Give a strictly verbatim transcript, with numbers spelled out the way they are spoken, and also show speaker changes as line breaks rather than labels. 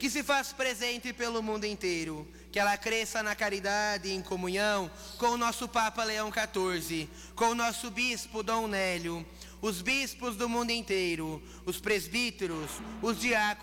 que se faz presente pelo mundo inteiro. Que ela cresça na caridade e em comunhão com o nosso Papa Leão quatorze, com o nosso Bispo Dom Nélio, os bispos do mundo inteiro, os presbíteros, os diáconos,